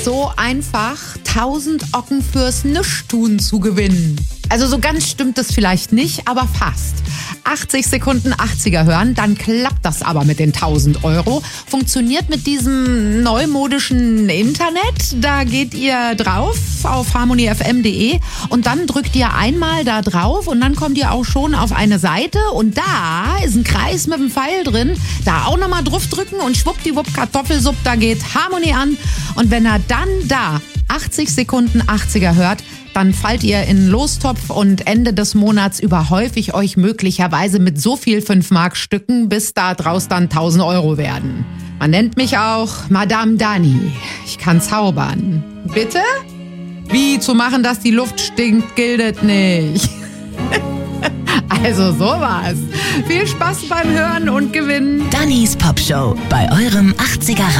so einfach, 1000 Ocken fürs Nischtun zu gewinnen. Also so ganz stimmt es vielleicht nicht, aber fast. 80 Sekunden 80er hören, dann klappt das aber mit den 1000 Euro. Funktioniert mit diesem neumodischen Internet. Da geht ihr drauf auf harmonyfm.de und dann drückt ihr einmal da drauf und dann kommt ihr auch schon auf eine Seite und da ist ein Kreis mit einem Pfeil drin. Da auch nochmal drauf drücken und schwuppdiwupp Kartoffelsupp, da geht Harmony an. Und wenn er dann da 80 Sekunden 80er hört, dann fallt ihr in einen Lostopf und Ende des Monats überhäufe ich euch möglicherweise mit so viel 5-Mark-Stücken, bis da draus dann 1000 Euro werden. Man nennt mich auch Madame Dani. Ich kann zaubern. Bitte? Wie zu machen, dass die Luft stinkt, gilt nicht. Also sowas. Viel Spaß beim Hören und Gewinnen. Dannys Popshow bei eurem 80er